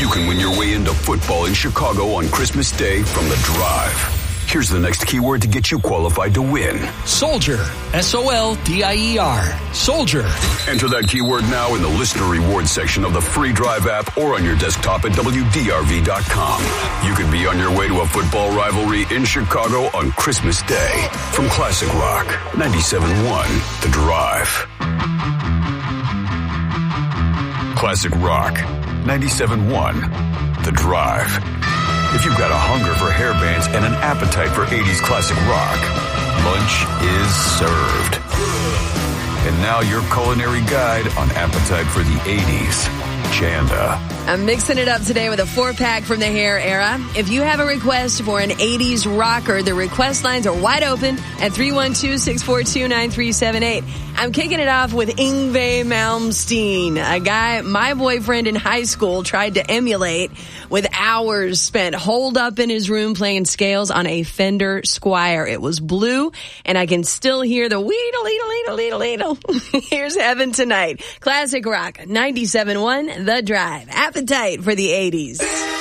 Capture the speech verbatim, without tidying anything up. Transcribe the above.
You can win your way into football in Chicago on Christmas Day from The Drive. Here's the next keyword to get you qualified to win. Soldier. S O L D I E R. Soldier. Enter that keyword now in the listener reward section of the free Drive app or on your desktop at W D R V dot com. You could be on your way to a football rivalry in Chicago on Christmas Day. From Classic Rock, ninety-seven point one, The Drive. Classic Rock, ninety-seven point one, The Drive. If you've got a hunger for hair bands and an appetite for eighties classic rock, lunch is served. And now your culinary guide on appetite for the eighties, Chanda. I'm mixing it up today with a four-pack from the hair era. If you have a request for an eighties rocker, the request lines are wide open at three one two, six four two, nine three seven eight. I'm kicking it off with Yngwie Malmsteen, a guy my boyfriend in high school tried to emulate with hours spent holed up in his room playing scales on a Fender Squier. It was blue, and I can still hear the weedle, leedle, leedle, leedle, leedle. Here's Heaven Tonight. Classic Rock, ninety-seven point one, The Drive. Appetite for the eighties.